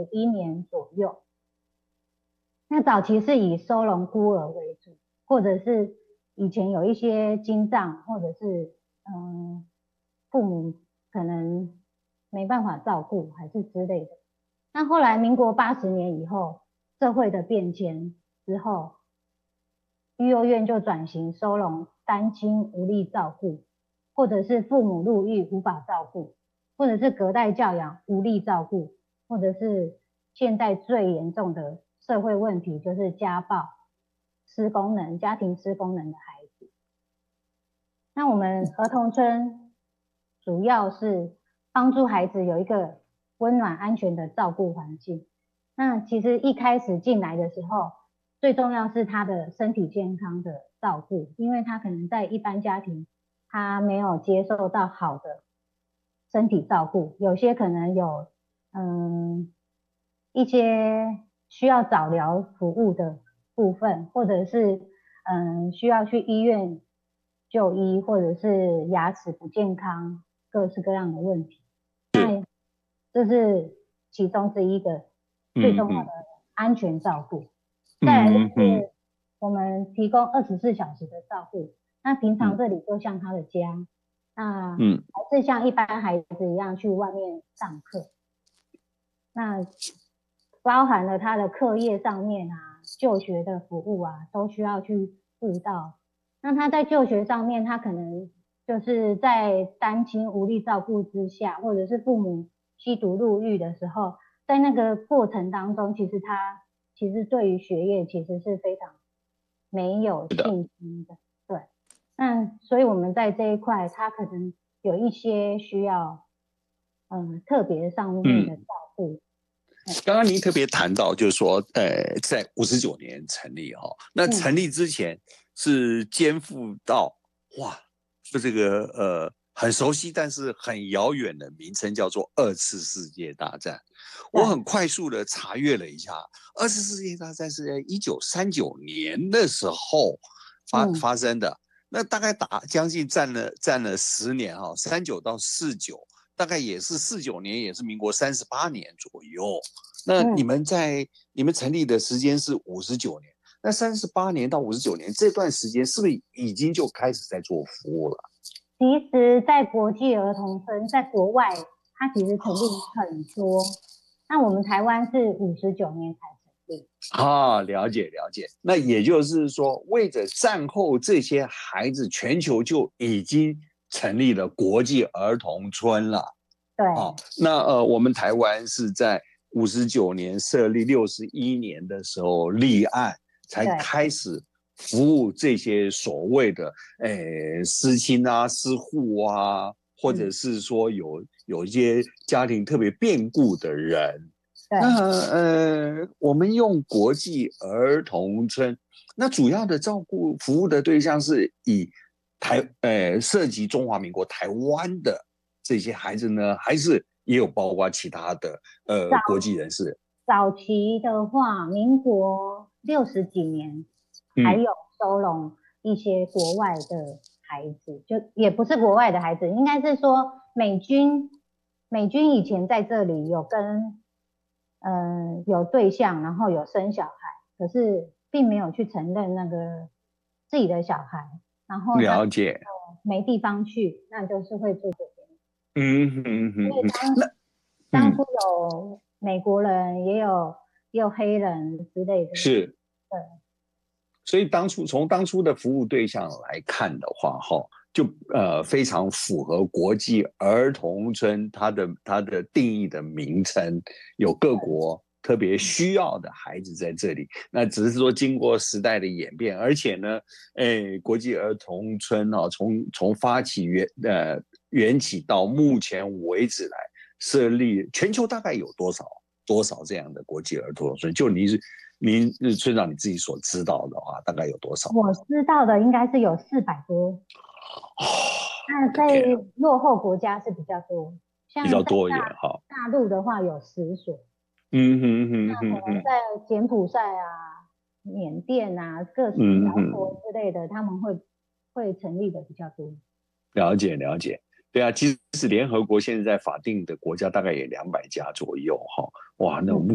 91年左右。那早期是以收容孤儿为主，或者是以前有一些精障，或者是父母可能没办法照顾，还是之类的。那后来民国80年以后，社会的变迁之后，育幼院就转型收容单亲无力照顾，或者是父母入狱无法照顾，或者是隔代教养无力照顾，或者是现在最严重的社会问题就是家暴、家庭失功能的孩子。那我们儿童村主要是帮助孩子有一个温暖安全的照顾环境。那其实一开始进来的时候，最重要是他的身体健康的照顾，因为他可能在一般家庭他没有接受到好的身体照顾，有些可能有一些需要早疗服务的部分，或者是需要去医院就医，或者是牙齿不健康，各式各样的问题。那这是其中之一的最重要的安全照顾。再来就是我们提供24小时的照顾。那平常这里就像他的家，那还是像一般孩子一样去外面上课。那包含了他的课业上面啊，就学的服务啊，都需要去顾到。那他在就学上面，他可能就是在单亲无力照顾之下，或者是父母吸毒入狱的时候，在那个过程当中，他对于学业其实是非常没有信心的。对，那所以我们在这一块，他可能有一些需要特别上面的照顾。 刚刚您特别谈到，就是说，在59年成立哈，那成立之前是肩负到这个很熟悉但是很遥远的名称，叫做2次世界大战。我很快速的查阅了一下，2次世界大战是在1939年的时候发生的，那大概将近占了10年哈，39到49。大概也是49年，也是民国38年左右。那你们成立的时间是59年，那38年到59年这段时间，是不是已经就开始在做服务了？ 其实，在国际儿童村，在国外，它其实成立很多。那我们台湾是59年才成立。 了解。那也就是说，为着战后这些孩子，全球就已经成立了国际儿童村了。 对。 那我们台湾是在59年设立，61年的时候立案，才开始服务这些所谓的失亲啊、失户啊，或者是说有一些家庭特别变故的人。那我们用国际儿童村，那主要的照顾服务的对象是以涉及中华民国台湾的这些孩子呢，还是也有包括其他的国际人士？ 早期的话，民国60几年还有收容一些国外的孩子，就也不是国外的孩子，应该是说美军以前在这里有跟有对象，然后有生小孩，可是并没有去承认那个自己的小孩，然后他了解没地方去，那就是会住这边。所以当初有美国人，也有黑人之类的。 是。 对。 所以从当初的服务对象来看的话，就非常符合国际儿童村它的定义的名称，有各国特别需要的孩子在这里。那只是说经过时代的演变，而且呢，国际儿童村从发起缘起到目前为止来设立，全球大概有多少这样的国际儿童村？就您村长你自己所知道的话，大概有多少？ 我知道的应该是有400多。那在落后国家是比较多，像比较多一点哈。大陆的话有10所。 那可能在柬埔寨啊、缅甸啊、各式辽国之类的，他们会成立的比较多。 了解。对啊，其实联合国现在法定的国家大概也200家左右哈。哇，那